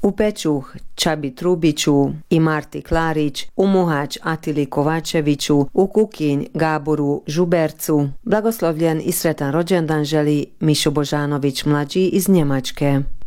u Pečuh Čabi Trubiću i Marti Klarić, u Muhač Atili Kovačeviću, u Kukinj Gaboru Žubercu. Blagoslovljen i sretan rođendan želi Mišo Božanović mlađi iz Njemačke.